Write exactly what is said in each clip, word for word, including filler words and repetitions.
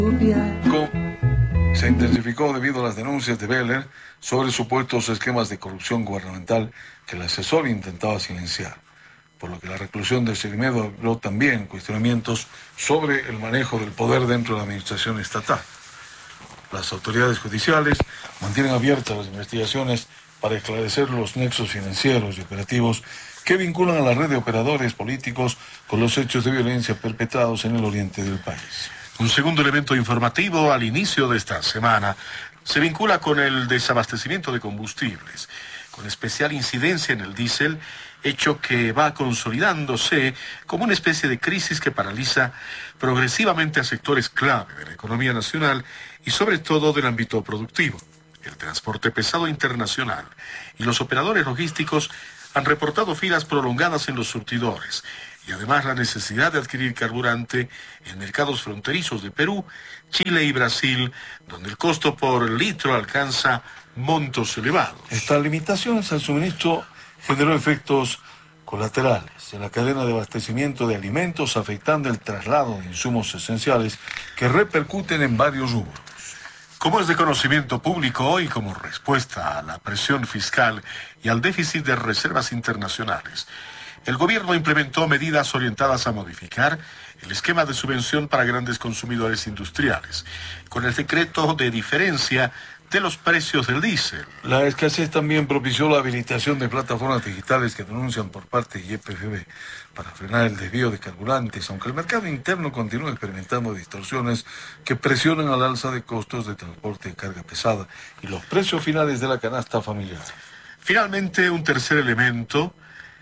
Se intensificó debido a las denuncias de Beller sobre supuestos esquemas de corrupción gubernamental que el asesor intentaba silenciar, por lo que la reclusión de Sirimedo habló también cuestionamientos sobre el manejo del poder dentro de la administración estatal. Las autoridades judiciales mantienen abiertas las investigaciones para esclarecer los nexos financieros y operativos que vinculan a la red de operadores políticos con los hechos de violencia perpetrados en el oriente del país. Un segundo elemento informativo al inicio de esta semana se vincula con el desabastecimiento de combustibles, con especial incidencia en el diésel, hecho que va consolidándose como una especie de crisis que paraliza progresivamente a sectores clave de la economía nacional y sobre todo del ámbito productivo. El transporte pesado internacional y los operadores logísticos han reportado filas prolongadas en los surtidores y además la necesidad de adquirir carburante en mercados fronterizos de Perú, Chile y Brasil, donde el costo por litro alcanza montos elevados. Estas limitaciones al suministro generó efectos colaterales en la cadena de abastecimiento de alimentos, afectando el traslado de insumos esenciales que repercuten en varios rubros. Como es de conocimiento público hoy, como respuesta a la presión fiscal y al déficit de reservas internacionales, el gobierno implementó medidas orientadas a modificar el esquema de subvención para grandes consumidores industriales, con el decreto de diferencia de los precios del diésel. La escasez también propició la habilitación de plataformas digitales que denuncian por parte de Y P F B para frenar el desvío de carburantes, aunque el mercado interno continúa experimentando distorsiones que presionan al alza de costos de transporte de carga pesada y los precios finales de la canasta familiar. Finalmente, un tercer elemento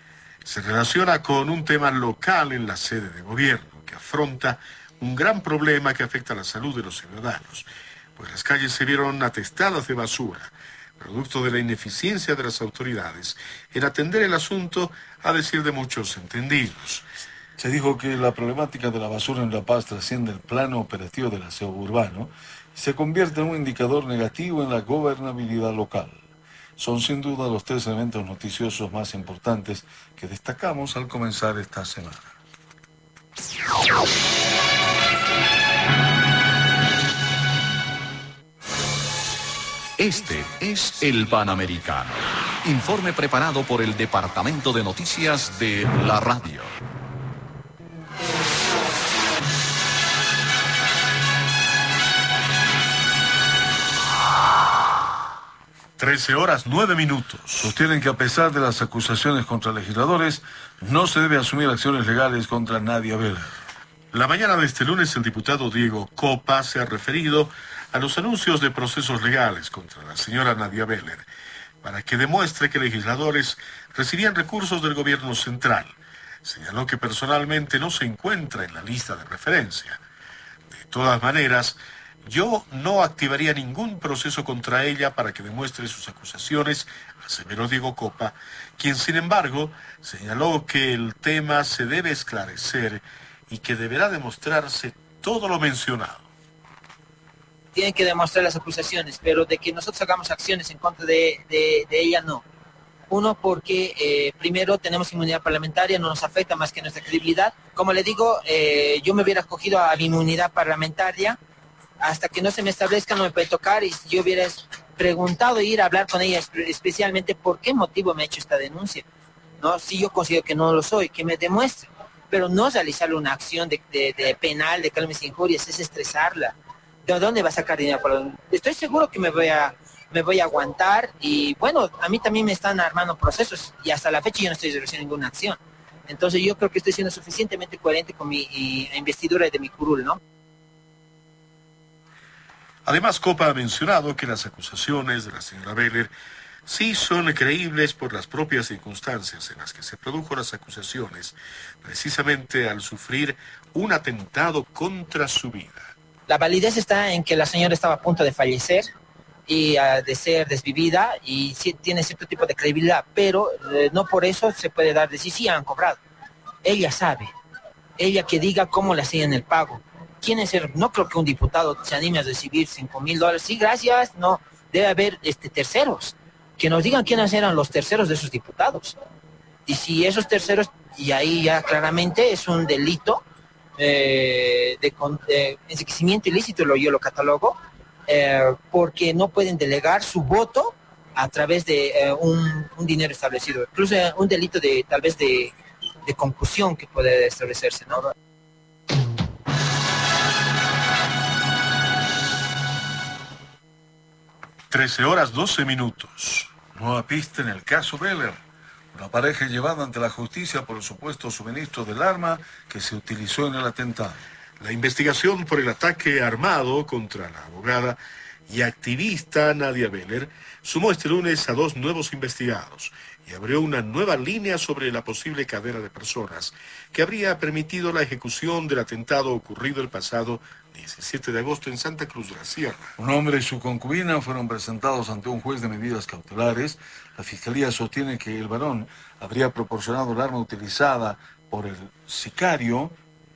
se relaciona con un tema local en la sede de gobierno, que afronta un gran problema que afecta a la salud de los ciudadanos, pues las calles se vieron atestadas de basura, producto de la ineficiencia de las autoridades en atender el asunto, a decir de muchos entendidos. Se dijo que la problemática de la basura en La Paz trasciende el plano operativo del aseo urbano y se convierte en un indicador negativo en la gobernabilidad local. Son sin duda los tres eventos noticiosos más importantes que destacamos al comenzar esta semana. Este es el Panamericano. Informe preparado por el Departamento de Noticias de la Radio. trece horas, nueve minutos. Sostienen que a pesar de las acusaciones contra legisladores, no se debe asumir acciones legales contra Nadia Beller. La mañana de este lunes, el diputado Diego Copa se ha referido a los anuncios de procesos legales contra la señora Nadia Beller, para que demuestre que legisladores recibían recursos del gobierno central. Señaló que personalmente no se encuentra en la lista de referencia. De todas maneras, yo no activaría ningún proceso contra ella para que demuestre sus acusaciones, aseveró Diego Copa, quien sin embargo señaló que el tema se debe esclarecer y que deberá demostrarse todo lo mencionado. Tienen que demostrar las acusaciones, pero de que nosotros hagamos acciones en contra de, de, de ella, no. Uno, porque eh, primero tenemos inmunidad parlamentaria, no nos afecta más que nuestra credibilidad. Como le digo, eh, yo me hubiera acogido a mi inmunidad parlamentaria, hasta que no se me establezca no me puede tocar, y si yo hubiera preguntado ir a hablar con ella especialmente por qué motivo me ha hecho esta denuncia, ¿no? Si yo considero que no lo soy, que me demuestre, pero no realizarle una acción de, de, de penal, de calumnias e injurias, es estresarla. ¿De dónde va a sacar dinero? Estoy seguro que me voy a me voy a aguantar, y bueno, a mí también me están armando procesos y hasta la fecha yo no estoy realizando ninguna acción. Entonces yo creo que estoy siendo suficientemente coherente con mi y, investidura de mi curul, ¿no? Además, Copa ha mencionado que las acusaciones de la señora Beller sí son creíbles por las propias circunstancias en las que se produjo las acusaciones, precisamente al sufrir un atentado contra su vida. La validez está en que la señora estaba a punto de fallecer y uh, de ser desvivida, y sí tiene cierto tipo de credibilidad, pero eh, no por eso se puede dar de sí, sí han cobrado. Ella sabe, ella que diga cómo le hacían el pago. ¿Quién es el? No creo que un diputado se anime a recibir cinco mil dólares. Sí, gracias. No, debe haber este, terceros. Que nos digan quiénes eran los terceros de esos diputados. Y si esos terceros, y ahí ya claramente es un delito, eh, de, de enriquecimiento ilícito, lo, yo lo catalogo, eh, porque no pueden delegar su voto a través de eh, un, un dinero establecido, incluso un delito de tal vez de, de concusión que puede establecerse, ¿no? trece horas, doce minutos. Nueva pista en el caso Beller. Una pareja llevada ante la justicia por el supuesto suministro del arma que se utilizó en el atentado. La investigación por el ataque armado contra la abogada y activista Nadia Beller sumó este lunes a dos nuevos investigados y abrió una nueva línea sobre la posible cadena de personas que habría permitido la ejecución del atentado ocurrido el pasado diecisiete de agosto en Santa Cruz de la Sierra. Un hombre y su concubina fueron presentados ante un juez de medidas cautelares. La fiscalía sostiene que el varón habría proporcionado el arma utilizada por el sicario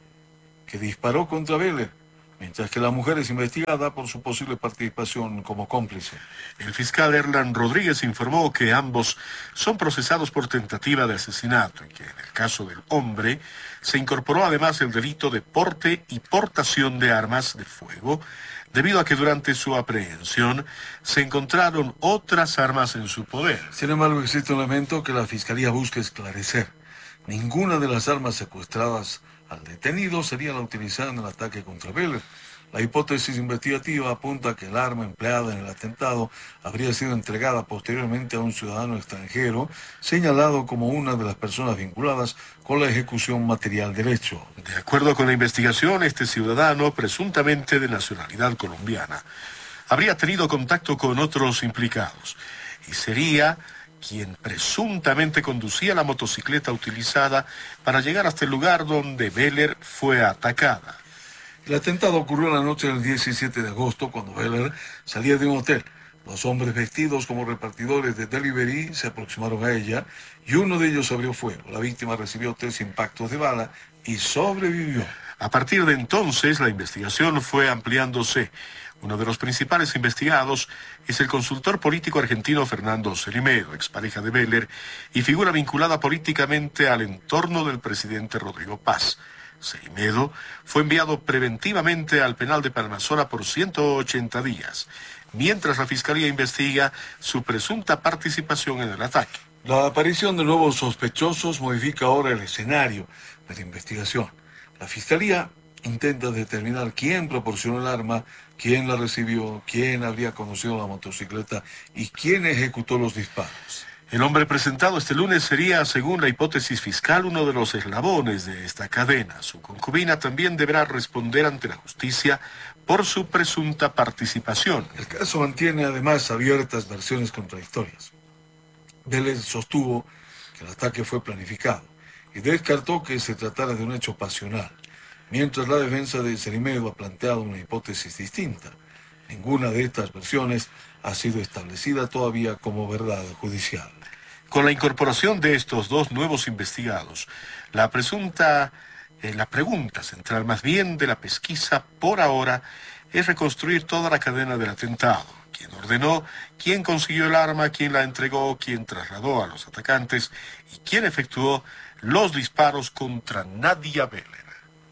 que disparó contra Beller, mientras que la mujer es investigada por su posible participación como cómplice. El fiscal Erlan Rodríguez informó que ambos son procesados por tentativa de asesinato y que en el caso del hombre se incorporó además el delito de porte y portación de armas de fuego, debido a que durante su aprehensión se encontraron otras armas en su poder. Sin embargo, existe un elemento que la fiscalía busca esclarecer. Ninguna de las armas secuestradas al detenido sería la utilizada en el ataque contra Beller. La hipótesis investigativa apunta a que el arma empleada en el atentado habría sido entregada posteriormente a un ciudadano extranjero, señalado como una de las personas vinculadas con la ejecución material del hecho. De acuerdo con la investigación, este ciudadano, presuntamente de nacionalidad colombiana, habría tenido contacto con otros implicados y sería quien presuntamente conducía la motocicleta utilizada para llegar hasta el lugar donde Beller fue atacada. El atentado ocurrió la noche del diecisiete de agosto, cuando Beller salía de un hotel. Dos hombres vestidos como repartidores de delivery se aproximaron a ella y uno de ellos abrió fuego. La víctima recibió tres impactos de bala y sobrevivió. A partir de entonces, la investigación fue ampliándose. Uno de los principales investigados es el consultor político argentino Fernando Cerimedo, expareja de Beller y figura vinculada políticamente al entorno del presidente Rodrigo Paz. Cerimedo fue enviado preventivamente al penal de Palmasola por ciento ochenta días, mientras la Fiscalía investiga su presunta participación en el ataque. La aparición de nuevos sospechosos modifica ahora el escenario de la investigación. La Fiscalía intenta determinar quién proporcionó el arma, quién la recibió, quién habría conducido la motocicleta y quién ejecutó los disparos. El hombre presentado este lunes sería, según la hipótesis fiscal, uno de los eslabones de esta cadena. Su concubina también deberá responder ante la justicia por su presunta participación. El caso mantiene además abiertas versiones contradictorias. Beller sostuvo que el ataque fue planificado y descartó que se tratara de un hecho pasional, mientras la defensa de Cerimedo ha planteado una hipótesis distinta. Ninguna de estas versiones ha sido establecida todavía como verdad judicial. Con la incorporación de estos dos nuevos investigados, la presunta, eh, la pregunta central más bien de la pesquisa por ahora es reconstruir toda la cadena del atentado. Quién ordenó, quién consiguió el arma, quién la entregó, quién trasladó a los atacantes y quién efectuó los disparos contra Nadia Beller.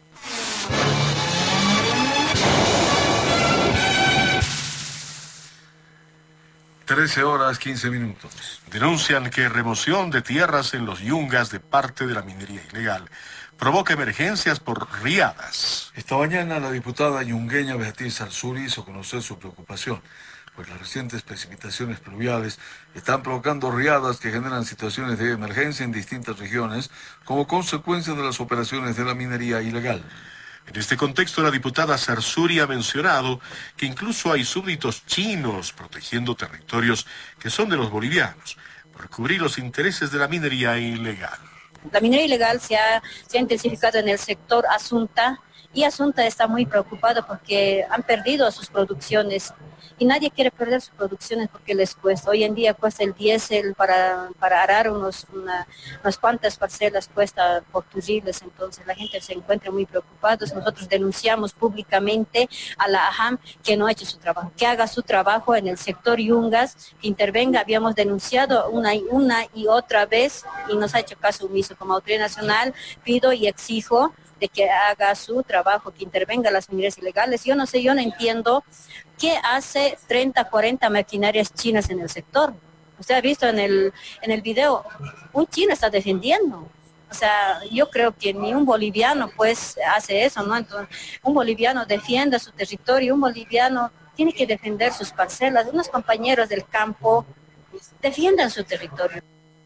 trece horas, quince minutos. Denuncian que remoción de tierras en los yungas de parte de la minería ilegal provoca emergencias por riadas. Esta mañana la diputada yungueña Beatriz Arzuri hizo conocer su preocupación, pues las recientes precipitaciones pluviales están provocando riadas que generan situaciones de emergencia en distintas regiones como consecuencia de las operaciones de la minería ilegal. En este contexto, la diputada Sarsuri ha mencionado que incluso hay súbditos chinos protegiendo territorios que son de los bolivianos por cubrir los intereses de la minería ilegal. La minería ilegal se ha, se ha intensificado en el sector Asunta y Asunta está muy preocupado porque han perdido sus producciones y nadie quiere perder sus producciones porque les cuesta. Hoy en día cuesta el diésel para, para arar unos, una, unas cuantas parcelas, cuesta por turriles, entonces la gente se encuentra muy preocupada. Nosotros denunciamos públicamente a la A J A M que no ha hecho su trabajo, que haga su trabajo en el sector Yungas, que intervenga. Habíamos denunciado una y, una y otra vez y nos ha hecho caso omiso. Como autoridad nacional pido y exijo de que haga su trabajo, que intervenga las minerías ilegales. Yo no sé, yo no entiendo qué hace treinta, cuarenta maquinarias chinas en el sector. Usted ha visto en el, en el video, un chino está defendiendo. O sea, yo creo que ni un boliviano pues hace eso, ¿no? Entonces, un boliviano defiende su territorio, un boliviano tiene que defender sus parcelas. Unos compañeros del campo defiendan su territorio.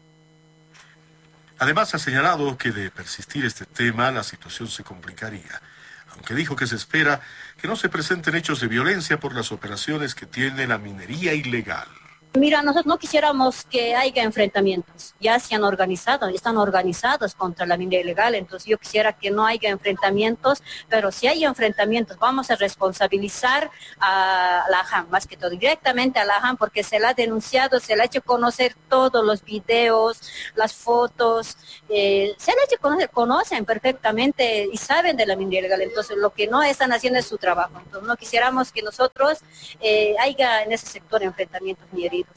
Además, ha señalado que de persistir este tema, la situación se complicaría, aunque dijo que se espera que no se presenten hechos de violencia por las operaciones que tiene la minería ilegal. Mira, nosotros no quisiéramos que haya enfrentamientos, ya se han organizado, están organizados contra la minería ilegal, entonces yo quisiera que no haya enfrentamientos, pero si hay enfrentamientos vamos a responsabilizar a la A M, más que todo, directamente a la A M, porque se la ha denunciado, se le ha hecho conocer todos los videos, las fotos, eh, se le ha hecho conocer, conocen perfectamente y saben de la minería ilegal, entonces lo que no están haciendo es su trabajo, entonces no quisiéramos que nosotros eh, haya en ese sector enfrentamientos ni heridos.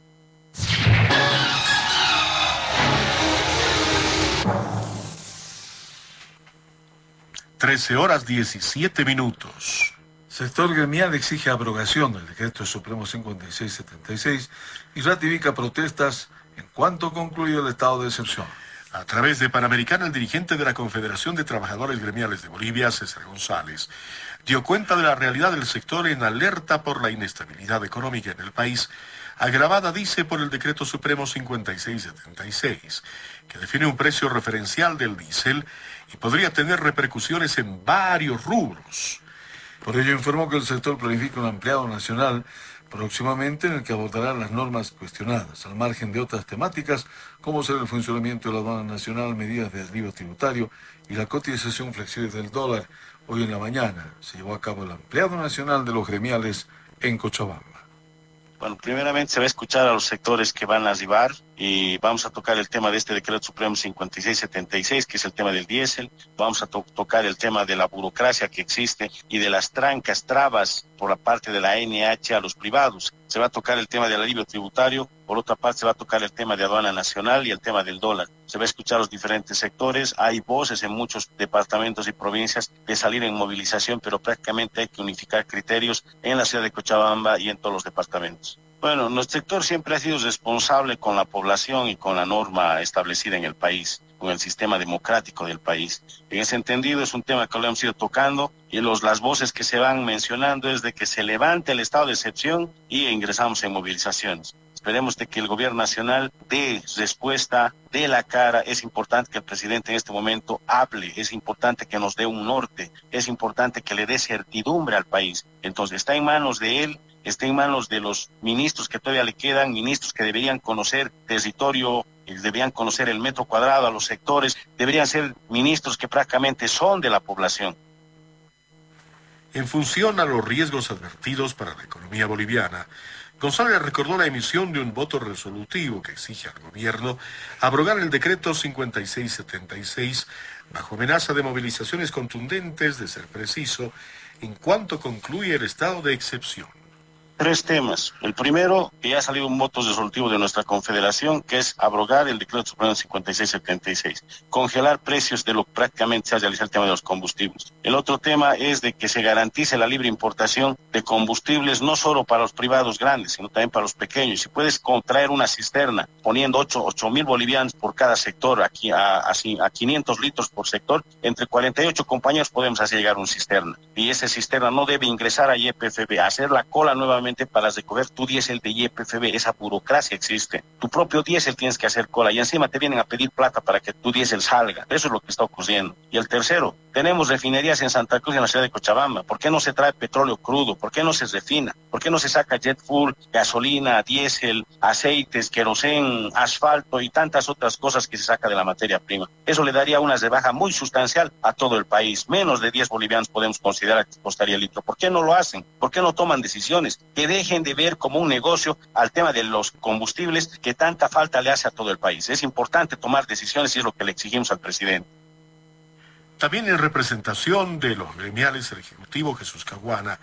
trece horas diecisiete minutos. Sector gremial exige abrogación del decreto supremo cincuenta y seis setenta y seis y ratifica protestas en cuanto concluye el estado de excepción. A través de Panamericana, el dirigente de la Confederación de Trabajadores Gremiales de Bolivia, César González, dio cuenta de la realidad del sector en alerta por la inestabilidad económica en el país, agravada, dice, por el decreto supremo cincuenta y seis setenta y seis, que define un precio referencial del diésel y podría tener repercusiones en varios rubros. Por ello informó que el sector planifica un ampliado nacional próximamente en el que abordará las normas cuestionadas, al margen de otras temáticas como ser el funcionamiento de la aduana nacional, medidas de alivio tributario y la cotización flexible del dólar. Hoy en la mañana se llevó a cabo el ampliado nacional de los gremiales en Cochabamba. Bueno, primeramente se va a escuchar a los sectores que van a arribar y vamos a tocar el tema de este decreto supremo cincuenta y seis setenta y seis, que es el tema del diésel. Vamos a to tocar el tema de la burocracia que existe y de las trancas, trabas por la parte de la A N H a los privados. Se va a tocar el tema del alivio tributario. Por otra parte, se va a tocar el tema de aduana nacional y el tema del dólar. Se va a escuchar los diferentes sectores. Hay voces en muchos departamentos y provincias de salir en movilización, pero prácticamente hay que unificar criterios en la ciudad de Cochabamba y en todos los departamentos. Bueno, nuestro sector siempre ha sido responsable con la población y con la norma establecida en el país, con el sistema democrático del país. En ese entendido es un tema que lo hemos ido tocando y los, las voces que se van mencionando es de que se levante el estado de excepción y ingresamos en movilizaciones. Esperemos de que el gobierno nacional dé respuesta, dé la cara. Es importante que el presidente en este momento hable, es importante que nos dé un norte, es importante que le dé certidumbre al país. Entonces está en manos de él, está en manos de los ministros que todavía le quedan, ministros que deberían conocer territorio, deberían conocer el metro cuadrado a los sectores, deberían ser ministros que prácticamente son de la población. En función a los riesgos advertidos para la economía boliviana, González recordó la emisión de un voto resolutivo que exige al gobierno abrogar el decreto cincuenta y seis setenta y seis bajo amenaza de movilizaciones contundentes, de ser preciso, en cuanto concluye el estado de excepción. Tres temas. El primero, que ya ha salido un voto resolutivo de nuestra confederación, que es abrogar el decreto supremo cincuenta y seis setenta y seis, congelar precios de lo que prácticamente se ha realizado el tema de los combustibles. El otro tema es de que se garantice la libre importación de combustibles, no solo para los privados grandes, sino también para los pequeños. Si puedes contraer una cisterna poniendo ocho mil bolivianos por cada sector, aquí a, a, a quinientos litros por sector, entre cuarenta y ocho compañeros podemos hacer llegar una cisterna. Y esa cisterna no debe ingresar a Y P F B, hacer la cola nuevamente para recoger tu diésel de Y P F B. Esa burocracia existe. Tu propio diésel tienes que hacer cola y encima te vienen a pedir plata para que tu diésel salga. Eso es lo que está ocurriendo. Y el tercero, tenemos refinerías en Santa Cruz y en la ciudad de Cochabamba. ¿Por qué no se trae petróleo crudo? ¿Por qué no se refina? ¿Por qué no se saca jet fuel, gasolina, diésel, aceites, querosén, asfalto y tantas otras cosas que se saca de la materia prima? Eso le daría una rebaja muy sustancial a todo el país. Menos de diez bolivianos podemos considerar que costaría el litro. ¿Por qué no lo hacen? ¿Por qué no toman decisiones? Que dejen de ver como un negocio al tema de los combustibles que tanta falta le hace a todo el país. Es importante tomar decisiones y es lo que le exigimos al presidente. También en representación de los gremiales, el ejecutivo Jesús Caguana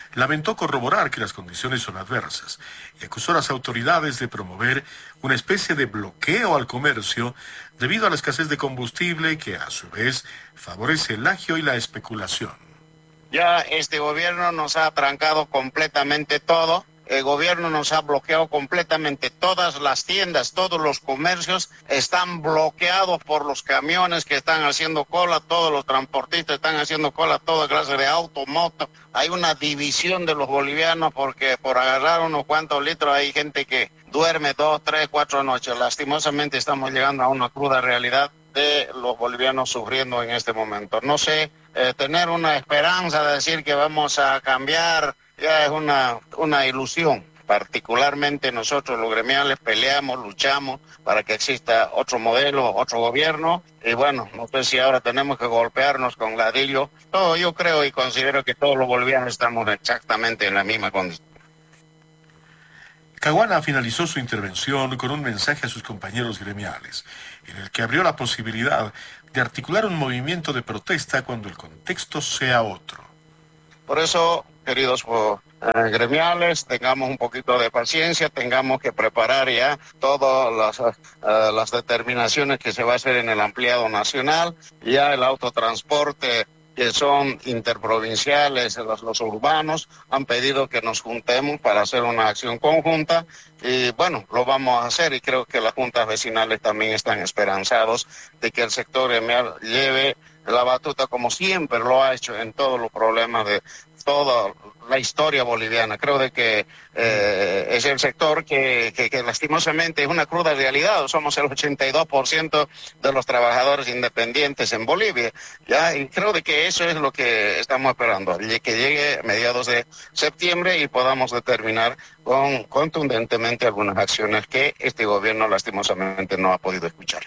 lamentó corroborar que las condiciones son adversas y acusó a las autoridades de promover una especie de bloqueo al comercio debido a la escasez de combustible que a su vez favorece el agio y la especulación. Ya este gobierno nos ha trancado completamente todo. El gobierno nos ha bloqueado completamente todas las tiendas, todos los comercios están bloqueados por los camiones que están haciendo cola, todos los transportistas están haciendo cola, toda clase de auto, moto. Hay una división de los bolivianos porque por agarrar unos cuantos litros hay gente que duerme dos, tres, cuatro noches. Lastimosamente estamos llegando a una cruda realidad de los bolivianos sufriendo en este momento. No sé, eh, tener una esperanza de decir que vamos a cambiar ya es una, una ilusión. Particularmente nosotros los gremiales peleamos, luchamos para que exista otro modelo, otro gobierno. Y bueno, no sé si ahora tenemos que golpearnos con ladrillo. Todo, yo creo y considero que todos los bolivianos estamos exactamente en la misma condición. Caguana finalizó su intervención con un mensaje a sus compañeros gremiales, en el que abrió la posibilidad de articular un movimiento de protesta cuando el contexto sea otro. Por eso, queridos eh, gremiales, tengamos un poquito de paciencia, tengamos que preparar ya todas las, uh, las determinaciones que se va a hacer en el ampliado nacional, ya el autotransporte que son interprovinciales, los, los urbanos, han pedido que nos juntemos para hacer una acción conjunta y bueno, lo vamos a hacer y creo que las juntas vecinales también están esperanzados de que el sector gremial lleve la batuta como siempre lo ha hecho en todos los problemas de toda la historia boliviana. Creo de que eh, es el sector que, que, que lastimosamente es una cruda realidad. Somos el ochenta y dos por ciento de los trabajadores independientes en Bolivia, ¿ya? Y creo de que eso es lo que estamos esperando, que llegue a mediados de septiembre y podamos determinar con, contundentemente algunas acciones que este gobierno lastimosamente no ha podido escuchar.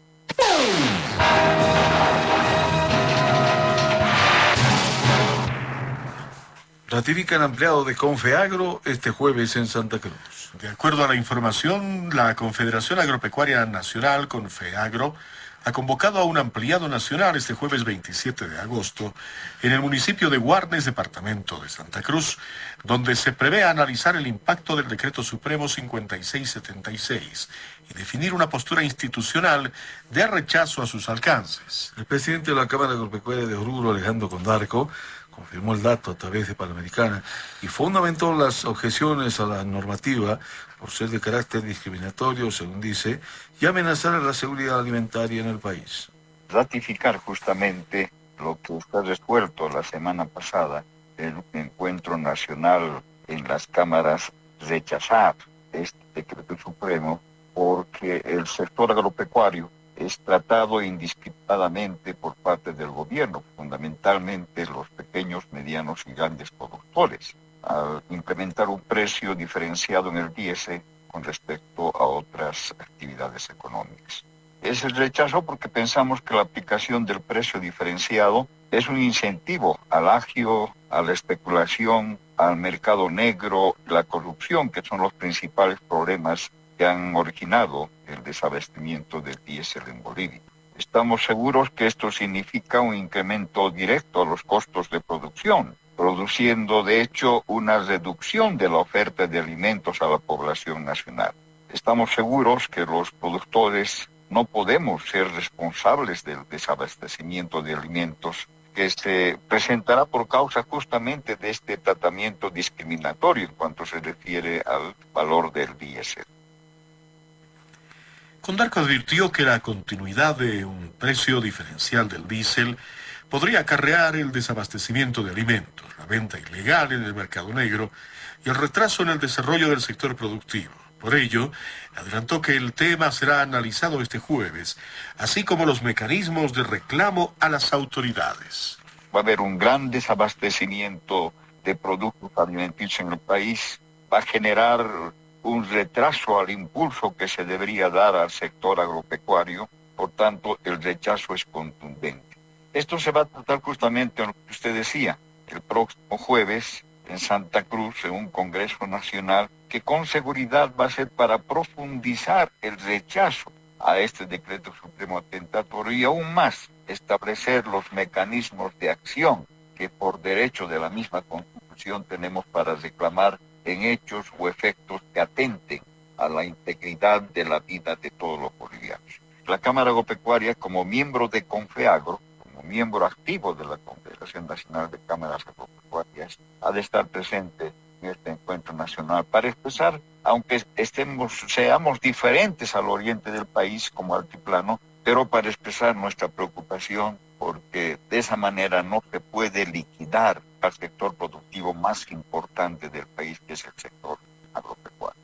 Ratifican ampliado de Confeagro este jueves en Santa Cruz. De acuerdo a la información, la Confederación Agropecuaria Nacional, Confeagro, ha convocado a un ampliado nacional este jueves veintisiete de agosto en el municipio de Guarnes, departamento de Santa Cruz, donde se prevé analizar el impacto del Decreto Supremo cincuenta y seis setenta y seis y definir una postura institucional de rechazo a sus alcances. El presidente de la Cámara Agropecuaria de Oruro, Alejandro Condarco, confirmó el dato a través de Panamericana y fundamentó las objeciones a la normativa por ser de carácter discriminatorio, según dice, y amenazar a la seguridad alimentaria en el país. Ratificar justamente lo que está resuelto la semana pasada en un encuentro nacional en las cámaras, rechazar este decreto supremo porque el sector agropecuario es tratado indiscriminadamente por parte del gobierno, fundamentalmente los pequeños, medianos y grandes productores, al implementar un precio diferenciado en el diésel con respecto a otras actividades económicas. Es el rechazo porque pensamos que la aplicación del precio diferenciado es un incentivo al agio, a la especulación, al mercado negro, la corrupción, que son los principales problemas que han originado el desabastecimiento del diésel en Bolivia. Estamos seguros que esto significa un incremento directo a los costos de producción, produciendo de hecho una reducción de la oferta de alimentos a la población nacional. Estamos seguros que los productores no podemos ser responsables del desabastecimiento de alimentos que se presentará por causa justamente de este tratamiento discriminatorio en cuanto se refiere al valor del diésel. Condarco advirtió que la continuidad de un precio diferencial del diésel podría acarrear el desabastecimiento de alimentos, la venta ilegal en el mercado negro y el retraso en el desarrollo del sector productivo. Por ello, adelantó que el tema será analizado este jueves, así como los mecanismos de reclamo a las autoridades. Va a haber un gran desabastecimiento de productos alimenticios en el país, va a generar un retraso al impulso que se debería dar al sector agropecuario, por tanto el rechazo es contundente. Esto se va a tratar justamente en lo que usted decía, el próximo jueves en Santa Cruz, en un Congreso Nacional, que con seguridad va a ser para profundizar el rechazo a este decreto supremo atentatorio y aún más establecer los mecanismos de acción que por derecho de la misma Constitución función tenemos para reclamar en hechos o efectos que atenten a la integridad de la vida de todos los bolivianos. La Cámara Agropecuaria, como miembro de Confeagro, como miembro activo de la Confederación Nacional de Cámaras Agropecuarias, ha de estar presente en este encuentro nacional para expresar, aunque estemos, seamos diferentes al oriente del país como altiplano, pero para expresar nuestra preocupación porque de esa manera no se puede liquidar al sector productivo más importante del país, que es el sector agropecuario.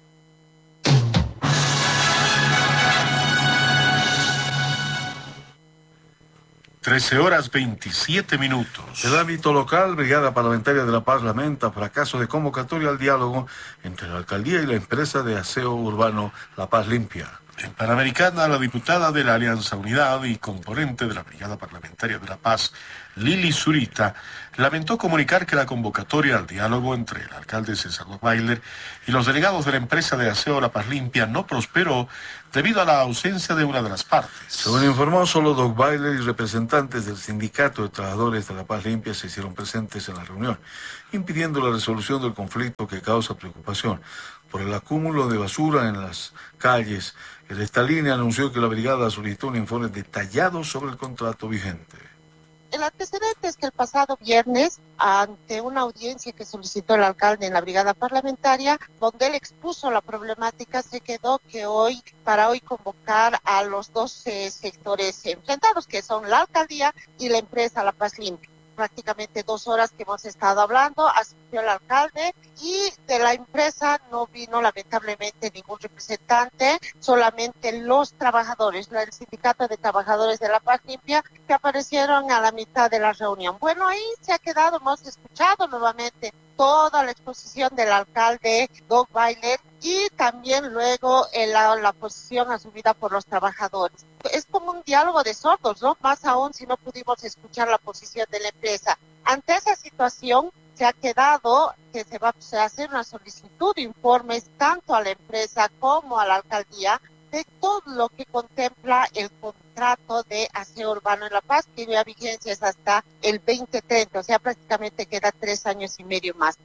trece horas veintisiete minutos. En el ámbito local, Brigada Parlamentaria de la Paz lamenta fracaso de convocatoria al diálogo entre la alcaldía y la empresa de aseo urbano La Paz Limpia. En Panamericana, la diputada de la Alianza Unidad y componente de la Brigada Parlamentaria de la Paz, Lili Zurita, lamentó comunicar que la convocatoria al diálogo entre el alcalde César Dogbailer y los delegados de la empresa de aseo La Paz Limpia no prosperó debido a la ausencia de una de las partes. Según informó, solo Dogbailer y representantes del Sindicato de Trabajadores de La Paz Limpia se hicieron presentes en la reunión, impidiendo la resolución del conflicto que causa preocupación por el acúmulo de basura en las calles. En esta línea anunció que la brigada solicitó un informe detallado sobre el contrato vigente. El antecedente es que el pasado viernes, ante una audiencia que solicitó el alcalde en la brigada parlamentaria, donde él expuso la problemática, se quedó que hoy, para hoy convocar a los dos eh, sectores enfrentados, que son la alcaldía y la empresa La Paz Limpia. Prácticamente dos horas que hemos estado hablando, asistió el alcalde y de la empresa no vino lamentablemente ningún representante, solamente los trabajadores, el sindicato de trabajadores de La Paz Limpia, que aparecieron a la mitad de la reunión. Bueno, ahí se ha quedado, hemos escuchado nuevamente toda la exposición del alcalde Dogbailer y también luego eh, la, la posición asumida por los trabajadores. Es como un diálogo de sordos, ¿no? Más aún si no pudimos escuchar la posición de la empresa. Ante esa situación se ha quedado que se va a hacer una solicitud de informes tanto a la empresa como a la alcaldía de todo lo que contempla el contrato de aseo urbano en La Paz, que ya vigencia es hasta el veinte treinta, o sea, prácticamente queda tres años y medio más.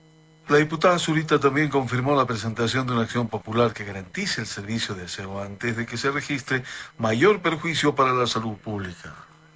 La diputada Zurita también confirmó la presentación de una acción popular que garantice el servicio de aseo antes de que se registre mayor perjuicio para la salud pública.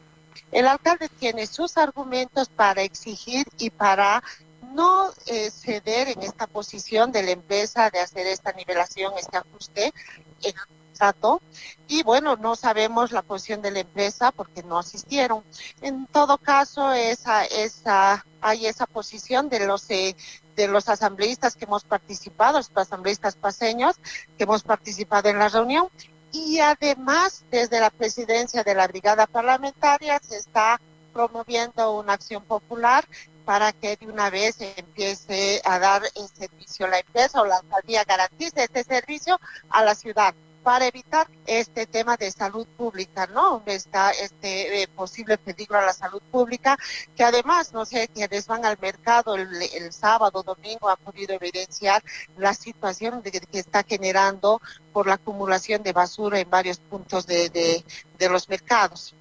El alcalde tiene sus argumentos para exigir y para no eh, ceder en esta posición de la empresa de hacer esta nivelación, este ajuste en el contrato. Y bueno, no sabemos la posición de la empresa porque no asistieron. En todo caso, esa, esa, hay esa posición de los... Eh, de los asambleístas que hemos participado, los asambleístas paseños que hemos participado en la reunión, y además desde la presidencia de la brigada parlamentaria se está promoviendo una acción popular para que de una vez empiece a dar el servicio a la empresa o la alcaldía garantice este servicio a la ciudad, para evitar este tema de salud pública, ¿no? Está este eh, posible peligro a la salud pública, que además, no sé, quienes van al mercado el, el sábado, domingo, han podido evidenciar la situación de, de que está generando por la acumulación de basura en varios puntos de, de, de los mercados.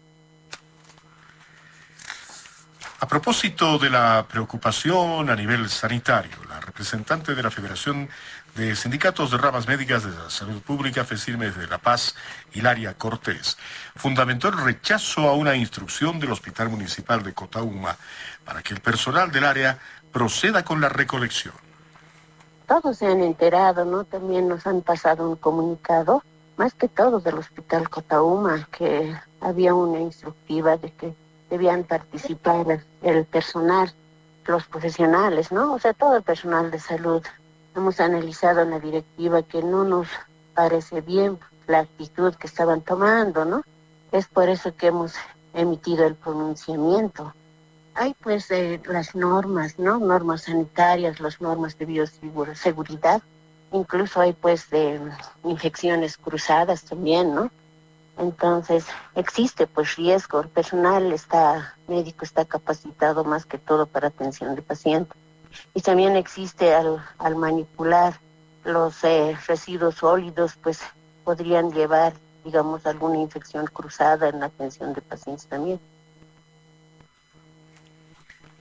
A propósito de la preocupación a nivel sanitario, la representante de la Federación de Sindicatos de Ramas Médicas de la Salud Pública, FESIRMES de La Paz, Hilaria Cortés, fundamentó el rechazo a una instrucción del Hospital Municipal de Cotauma para que el personal del área proceda con la recolección. Todos se han enterado, ¿no? También nos han pasado un comunicado, más que todos del Hospital Cotauma, que había una instructiva de que debían participar el personal, los profesionales, ¿no? O sea, todo el personal de salud. Hemos analizado en la directiva que no nos parece bien la actitud que estaban tomando, ¿no? Es por eso que hemos emitido el pronunciamiento. Hay pues eh, las normas, ¿no? Normas sanitarias, las normas de bioseguridad. Incluso hay pues de infecciones cruzadas también, ¿no? Entonces existe pues riesgo. El personal está médico está capacitado más que todo para atención de pacientes. Y también existe al, al manipular los eh, residuos sólidos, pues podrían llevar, digamos, alguna infección cruzada en la atención de pacientes también.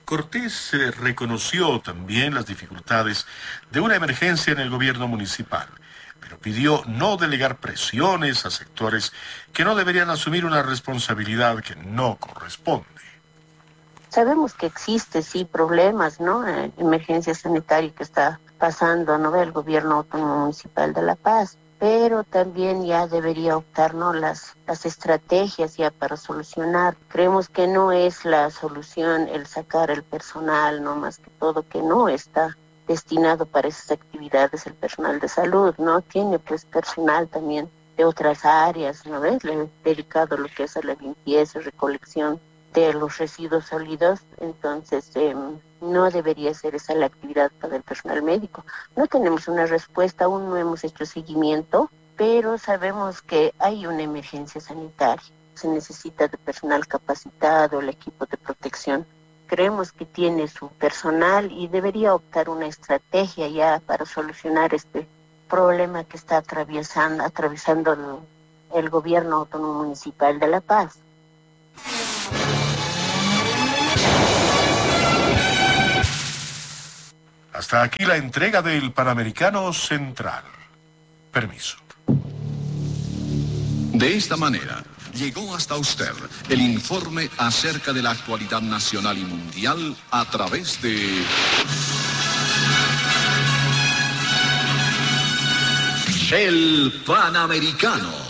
Cortés eh, reconoció también las dificultades de una emergencia en el gobierno municipal, pero pidió no delegar presiones a sectores que no deberían asumir una responsabilidad que no corresponde. Sabemos que existe, sí, problemas, ¿no? Eh, emergencia sanitaria que está pasando, ¿no? El gobierno autónomo municipal de La Paz, pero también ya debería optar, ¿no? Las, las estrategias ya para solucionar. Creemos que no es la solución el sacar el personal, ¿no? Más que todo que no está destinado para esas actividades el personal de salud, ¿no? Tiene pues personal también de otras áreas, ¿no ves? Le dedicado a lo que es a la limpieza, recolección de los residuos sólidos, entonces eh, no debería ser esa la actividad para el personal médico. No tenemos una respuesta, aún no hemos hecho seguimiento, pero sabemos que hay una emergencia sanitaria. Se necesita de personal capacitado, el equipo de protección. Creemos que tiene su personal y debería optar una estrategia ya para solucionar este problema que está atravesando, atravesando el, el gobierno autónomo municipal de La Paz. Hasta aquí la entrega del Panamericano Central. Permiso. De esta manera, llegó hasta usted el informe acerca de la actualidad nacional y mundial a través de El Panamericano.